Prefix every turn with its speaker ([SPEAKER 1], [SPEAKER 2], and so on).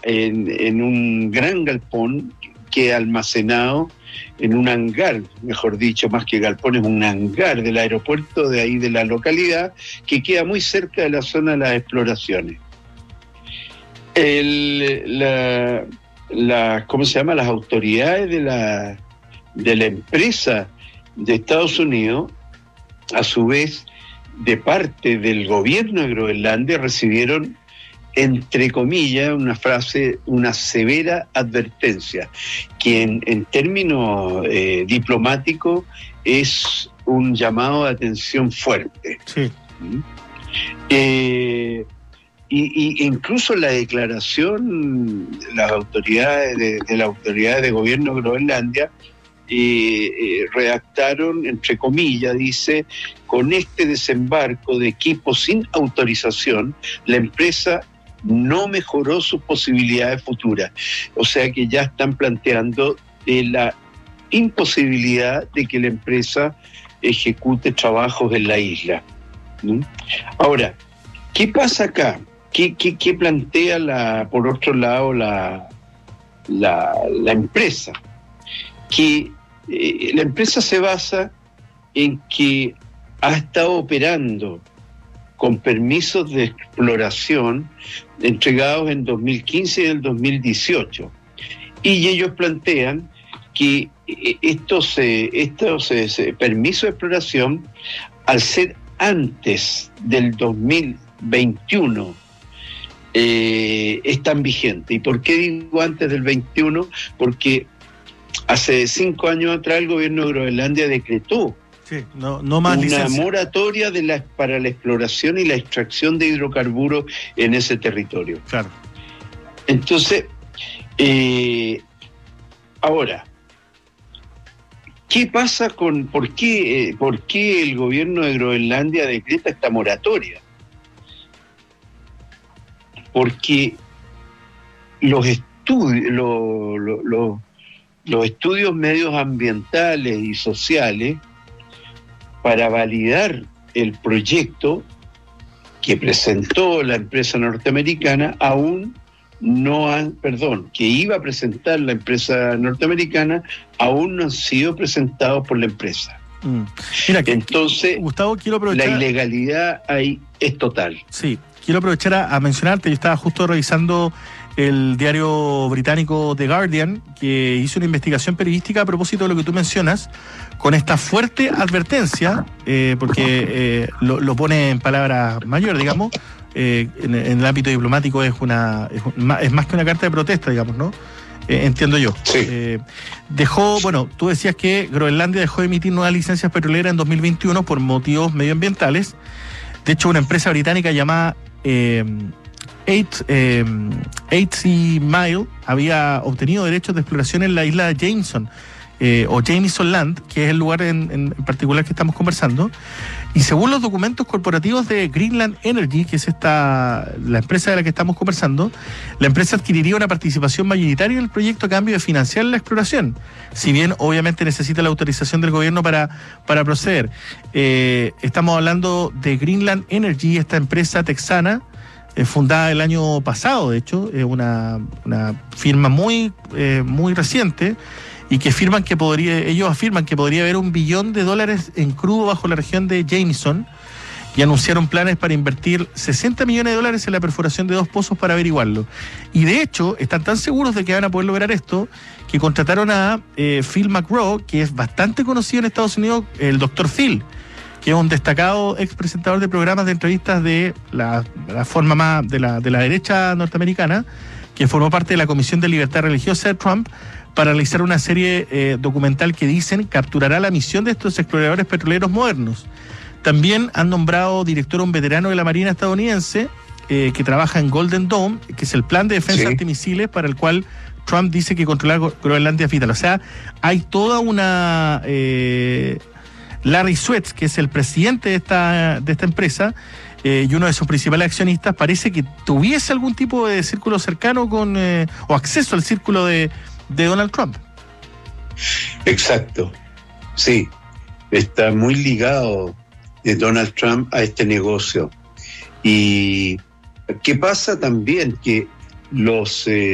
[SPEAKER 1] en un gran galpón que almacenado en un hangar, mejor dicho, más que galpón, es un hangar del aeropuerto de ahí de la localidad, que queda muy cerca de la zona de las exploraciones. ¿Cómo se llama? Las autoridades de la empresa de Estados Unidos, a su vez, de parte del gobierno de Groenlandia, recibieron, entre comillas, una severa advertencia, que en términos diplomáticos es un llamado de atención fuerte.
[SPEAKER 2] Sí.
[SPEAKER 1] Y incluso la declaración de las autoridades de gobierno de Groenlandia redactaron, entre comillas, dice: con este desembarco de equipos sin autorización, la empresa no mejoró sus posibilidades futuras. O sea que ya están planteando la imposibilidad de que la empresa ejecute trabajos en la isla. Ahora, ¿qué pasa acá? ¿Qué plantea por otro lado la empresa? Que la empresa se basa en que ha estado operando con permisos de exploración entregados en 2015 y en el 2018. Y ellos plantean que estos permisos de exploración, al ser antes del 2021, están vigentes. ¿Y por qué digo antes del 21? Porque hace 5 años atrás el gobierno de Groenlandia decretó
[SPEAKER 2] no más
[SPEAKER 1] una
[SPEAKER 2] licencia.
[SPEAKER 1] moratoria para la exploración y la extracción de hidrocarburos en ese territorio.
[SPEAKER 2] Claro.
[SPEAKER 1] Entonces, ahora, ¿qué pasa por qué el gobierno de Groenlandia decreta esta moratoria? Porque los estudios medioambientales y sociales para validar el proyecto que presentó la empresa norteamericana que iba a presentar la empresa norteamericana, aún no han sido presentados por la empresa.
[SPEAKER 2] Mira,
[SPEAKER 1] entonces,
[SPEAKER 2] Gustavo, quiero aprovechar...
[SPEAKER 1] La ilegalidad ahí es total.
[SPEAKER 2] Sí, quiero aprovechar a mencionarte, yo estaba justo revisando el diario británico The Guardian, que hizo una investigación periodística a propósito de lo que tú mencionas, con esta fuerte advertencia, porque lo pone en palabras mayores, digamos, en el ámbito diplomático es más que una carta de protesta, digamos, ¿no? Entiendo yo.
[SPEAKER 1] Sí.
[SPEAKER 2] Tú decías que Groenlandia dejó de emitir nuevas licencias petroleras en 2021 por motivos medioambientales. De hecho, una empresa británica llamada 8 Mile había obtenido derechos de exploración en la isla de Jameson, o Jameson Land, que es el lugar en particular que estamos conversando. Y según los documentos corporativos de Greenland Energy, que es la empresa de la que estamos conversando, la empresa adquiriría una participación mayoritaria en el proyecto a cambio de financiar la exploración, si bien obviamente necesita la autorización del gobierno para proceder. Estamos hablando de Greenland Energy, esta empresa texana, fundada el año pasado, de hecho, es una firma muy reciente, y que ellos afirman que podría haber $1 billón en crudo bajo la región de Jameson, y anunciaron planes para invertir $60 millones en la perforación de 2 pozos para averiguarlo. Y de hecho, están tan seguros de que van a poder lograr esto, que contrataron a Phil McGraw, que es bastante conocido en Estados Unidos, el Dr. Phil, que es un destacado ex presentador de programas de entrevistas de la forma más de la derecha norteamericana, que formó parte de la Comisión de Libertad Religiosa de Trump, para realizar una serie documental que dicen capturará la misión de estos exploradores petroleros modernos. También han nombrado director a un veterano de la Marina estadounidense que trabaja en Golden Dome, que es el plan de defensa antimisiles para el cual Trump dice que controlar Groenlandia es vital. O sea, hay toda una... Larry Suetz, que es el presidente de esta empresa, y uno de sus principales accionistas, parece que tuviese algún tipo de círculo cercano o acceso al círculo de Donald Trump.
[SPEAKER 1] Exacto, sí, está muy ligado Donald Trump a este negocio. Y ¿qué pasa también? Que los